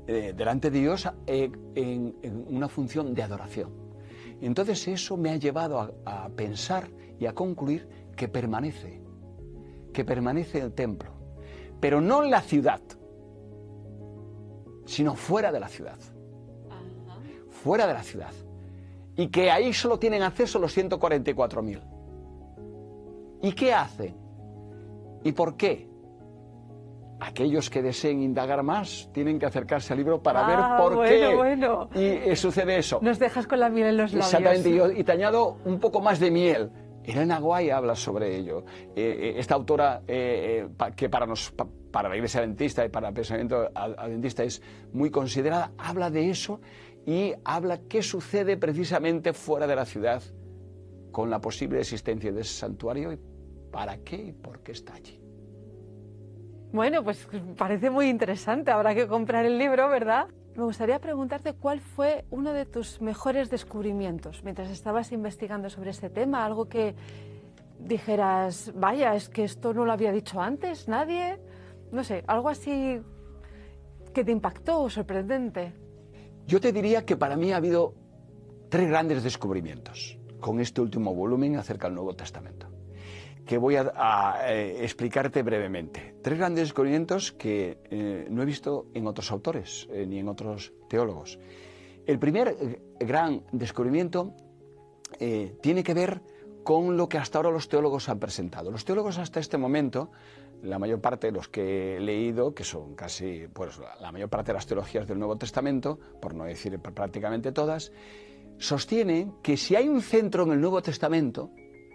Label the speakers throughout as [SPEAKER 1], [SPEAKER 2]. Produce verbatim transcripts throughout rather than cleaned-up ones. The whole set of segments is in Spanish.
[SPEAKER 1] eh, delante de Dios eh, en, en una función de adoración. Y entonces eso me ha llevado a, a pensar y a concluir que permanece, que permanece el templo, pero no en la ciudad, sino fuera de la ciudad, Ajá. fuera de la ciudad, y que ahí solo tienen acceso los ciento cuarenta y cuatro mil. ¿Y qué hacen? ¿Y por qué? Aquellos que deseen indagar más tienen que acercarse al libro para ah, ver por
[SPEAKER 2] bueno,
[SPEAKER 1] qué
[SPEAKER 2] bueno.
[SPEAKER 1] y eh, sucede eso.
[SPEAKER 2] Nos dejas con la miel en los labios.
[SPEAKER 1] Exactamente, y, yo, y te añado un poco más de miel. Elena White habla sobre ello. Eh, esta autora eh, eh, que para, nos, pa, para la Iglesia Adventista y para el pensamiento adventista es muy considerada, habla de eso y habla qué sucede precisamente fuera de la ciudad con la posible existencia de ese santuario y para qué y por qué está allí.
[SPEAKER 2] Bueno, pues parece muy interesante, habrá que comprar el libro, ¿verdad? Me gustaría preguntarte cuál fue uno de tus mejores descubrimientos mientras estabas investigando sobre este tema, algo que dijeras, vaya, es que esto no lo había dicho antes, nadie, no sé, algo así que te impactó o sorprendente.
[SPEAKER 1] Yo te diría que para mí ha habido tres grandes descubrimientos con este último volumen acerca del Nuevo Testamento, que voy a, a, a explicarte brevemente. Tres grandes descubrimientos que eh, no he visto en otros autores eh, ni en otros teólogos. El primer eh, gran descubrimiento eh, tiene que ver con lo que hasta ahora los teólogos han presentado. Los teólogos hasta este momento, la mayor parte de los que he leído, que son casi pues, la mayor parte de las teologías del Nuevo Testamento, por no decir prácticamente todas, sostienen que si hay un centro en el Nuevo Testamento,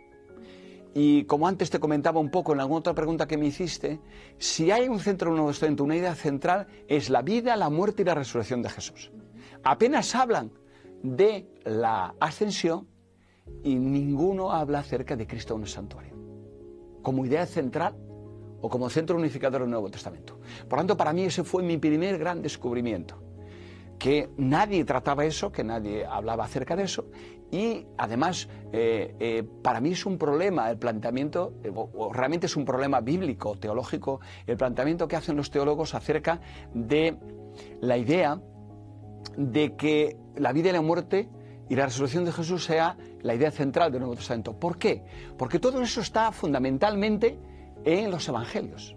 [SPEAKER 1] y como antes te comentaba un poco en alguna otra pregunta que me hiciste, si hay un centro en el Nuevo Testamento, una idea central, es la vida, la muerte y la resurrección de Jesús. Apenas hablan de la ascensión y ninguno habla acerca de Cristo en el santuario, como idea central o como centro unificador del Nuevo Testamento. Por tanto, para mí ese fue mi primer gran descubrimiento, que nadie trataba eso, que nadie hablaba acerca de eso, y además eh, eh, para mí es un problema el planteamiento, eh, o, o realmente es un problema bíblico, teológico, el planteamiento que hacen los teólogos acerca de la idea de que la vida y la muerte y la resurrección de Jesús sea la idea central del Nuevo Testamento. ¿Por qué? Porque todo eso está fundamentalmente en los evangelios.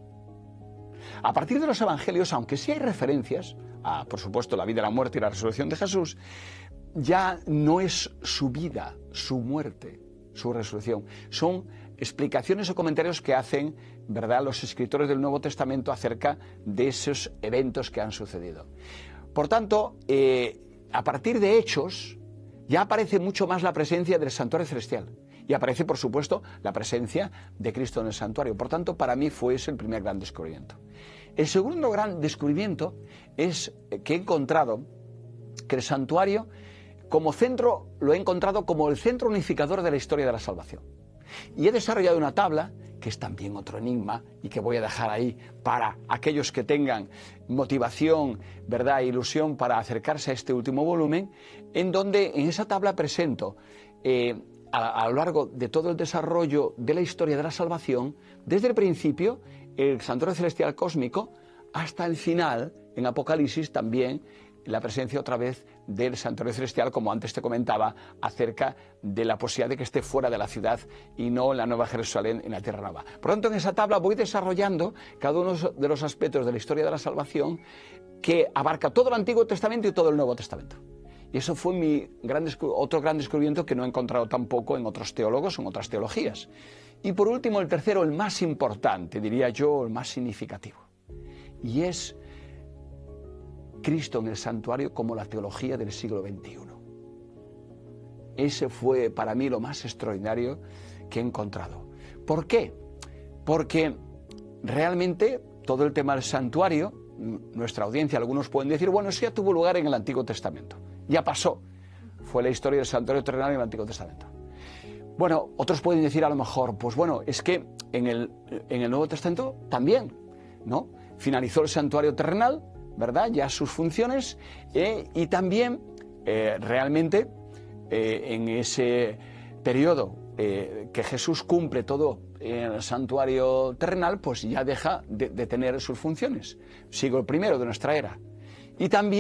[SPEAKER 1] A partir de los evangelios, aunque sí hay referencias a, por supuesto, la vida, la muerte y la resurrección de Jesús, ya no es su vida, su muerte, su resurrección. Son explicaciones o comentarios que hacen, ¿verdad?, los escritores del Nuevo Testamento acerca de esos eventos que han sucedido. Por tanto, eh, a partir de Hechos, ya aparece mucho más la presencia del santuario celestial. Y aparece, por supuesto, la presencia de Cristo en el santuario. Por tanto, para mí fue ese el primer gran descubrimiento. El segundo gran descubrimiento es que he encontrado que el santuario, como centro, lo he encontrado como el centro unificador de la historia de la salvación. Y he desarrollado una tabla, que es también otro enigma, y que voy a dejar ahí para aquellos que tengan motivación, verdad e ilusión para acercarse a este último volumen, en donde en esa tabla presento eh, a, a lo largo de todo el desarrollo de la historia de la salvación, desde el principio, el santuario celestial cósmico, hasta el final, en Apocalipsis también, la presencia otra vez del santuario celestial, como antes te comentaba, acerca de la posibilidad de que esté fuera de la ciudad y no en la Nueva Jerusalén, en la Tierra Nueva. Por lo tanto, en esa tabla voy desarrollando cada uno de los aspectos de la historia de la salvación que abarca todo el Antiguo Testamento y todo el Nuevo Testamento. Y eso fue mi gran otro gran descubrimiento que no he encontrado tampoco en otros teólogos o en otras teologías. Y por último, el tercero, el más importante, diría yo, el más significativo. Y es Cristo en el santuario como la teología del siglo veintiuno. Ese fue para mí lo más extraordinario que he encontrado. ¿Por qué? Porque realmente todo el tema del santuario, nuestra audiencia, algunos pueden decir, bueno, eso ya tuvo lugar en el Antiguo Testamento, ya pasó. Fue la historia del santuario terrenal en el Antiguo Testamento. Bueno, otros pueden decir a lo mejor, pues bueno, es que en el, en el Nuevo Testamento también, ¿no? Finalizó el santuario terrenal, ¿verdad?, ya sus funciones, eh, y también eh, realmente eh, en ese periodo eh, que Jesús cumple todo en el santuario terrenal, pues ya deja de, de tener sus funciones. Siglo primero de nuestra era. Y también